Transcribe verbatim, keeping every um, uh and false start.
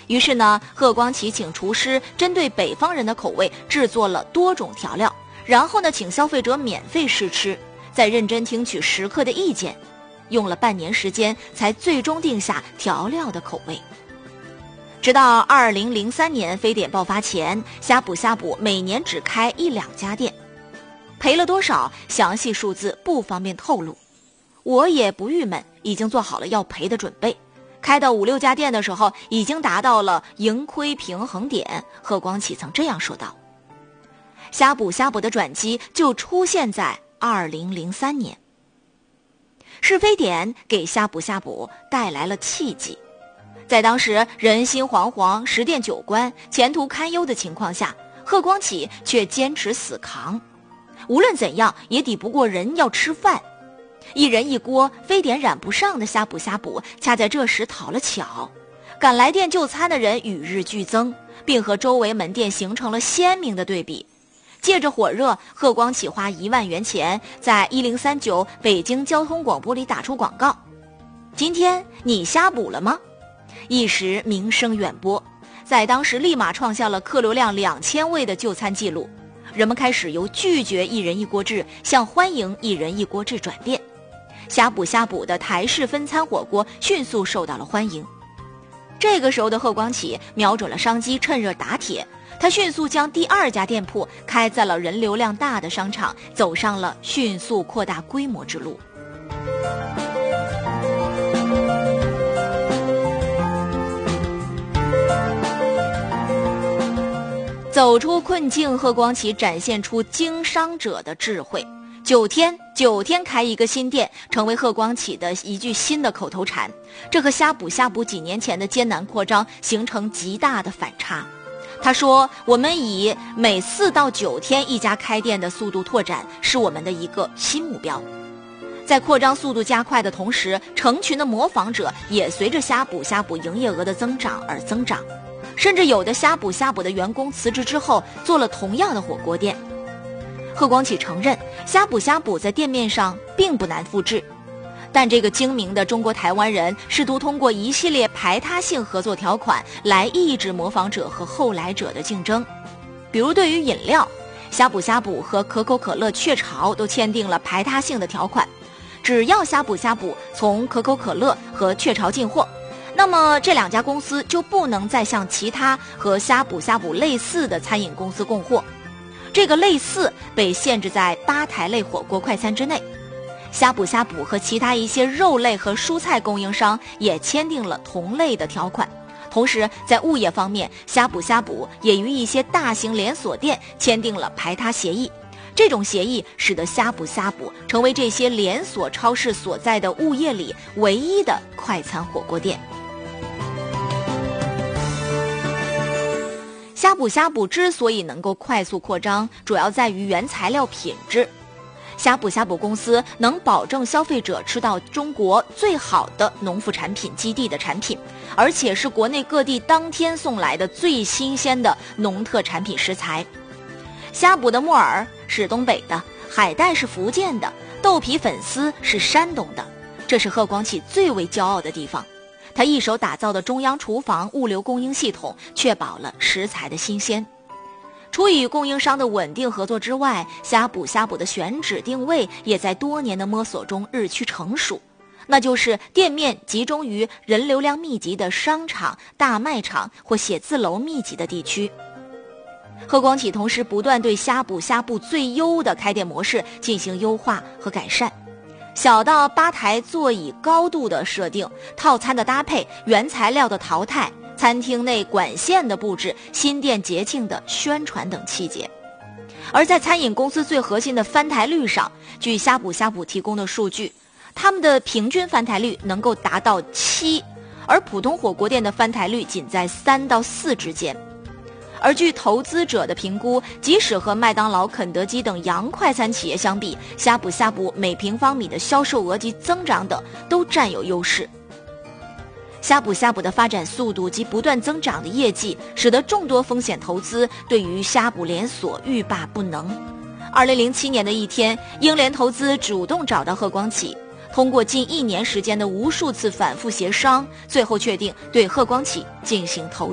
于是呢，贺光启请厨师针对北方人的口味制作了多种调料，然后呢，请消费者免费试吃，再认真听取食客的意见，用了半年时间才最终定下调料的口味。直到二零零三年非典爆发前，呷哺呷哺每年只开一两家店，赔了多少详细数字不方便透露。我也不郁闷，已经做好了要赔的准备。开到五六家店的时候，已经达到了盈亏平衡点。贺光启曾这样说道。呷哺呷哺的转机就出现在二零零三年，是非典给呷哺呷哺带来了契机。在当时人心惶惶、十店九关、前途堪忧的情况下，贺光启却坚持死扛，无论怎样也抵不过人要吃饭。一人一锅，非典染不上的呷哺呷哺恰在这时讨了巧，赶来店就餐的人与日俱增，并和周围门店形成了鲜明的对比。借着火热，贺光启花一万元钱，在一零三九北京交通广播里打出广告：今天你呷哺了吗？一时名声远播，在当时立马创下了客流量两千位的就餐记录。人们开始由拒绝一人一锅制向欢迎一人一锅制转变，呷哺呷哺的台式分餐火锅迅速受到了欢迎。这个时候的贺光启瞄准了商机，趁热打铁，他迅速将第二家店铺开在了人流量大的商场，走上了迅速扩大规模之路。走出困境，贺光启展现出经商者的智慧。九天九天开一个新店，成为贺光启的一句新的口头禅。这和呷哺呷哺几年前的艰难扩张形成极大的反差。他说，我们以每四到九天一家开店的速度拓展，是我们的一个新目标。在扩张速度加快的同时，成群的模仿者也随着呷哺呷哺营业额的增长而增长，甚至有的呷哺呷哺的员工辞职之后做了同样的火锅店。贺光启承认，呷哺呷哺在店面上并不难复制，但这个精明的中国台湾人试图通过一系列排他性合作条款来抑制模仿者和后来者的竞争。比如对于饮料，呷哺呷哺和可口可乐、雀巢都签订了排他性的条款，只要呷哺呷哺从可口可乐和雀巢进货，那么这两家公司就不能再向其他和呷哺呷哺类似的餐饮公司供货。这个类似被限制在吧台类火锅快餐之内。呷哺呷哺和其他一些肉类和蔬菜供应商也签订了同类的条款。同时在物业方面，呷哺呷哺也与一些大型连锁店签订了排他协议。这种协议使得呷哺呷哺成为这些连锁超市所在的物业里唯一的快餐火锅店。呷哺呷哺之所以能够快速扩张，主要在于原材料品质。呷哺呷哺公司能保证消费者吃到中国最好的农副产品基地的产品，而且是国内各地当天送来的最新鲜的农特产品食材。呷哺的木耳是东北的，海带是福建的，豆皮粉丝是山东的，这是贺光启最为骄傲的地方。他一手打造的中央厨房物流供应系统，确保了食材的新鲜。除与供应商的稳定合作之外，呷哺呷哺的选址定位也在多年的摸索中日趋成熟，那就是店面集中于人流量密集的商场、大卖场或写字楼密集的地区。贺光启同时不断对呷哺呷哺最优的开店模式进行优化和改善，小到吧台座椅高度的设定、套餐的搭配、原材料的淘汰、餐厅内管线的布置、新店节庆的宣传等细节。而在餐饮公司最核心的翻台率上，据呷哺呷哺提供的数据，他们的平均翻台率能够达到七，而普通火锅店的翻台率仅在三到四之间。而据投资者的评估，即使和麦当劳、肯德基等洋快餐企业相比，呷哺呷哺每平方米的销售额及增长等都占有优势。呷哺呷哺的发展速度及不断增长的业绩，使得众多风险投资对于呷哺连锁欲罢不能。二零零七年的一天，英联投资主动找到贺光启，通过近一年时间的无数次反复协商，最后确定对贺光启进行投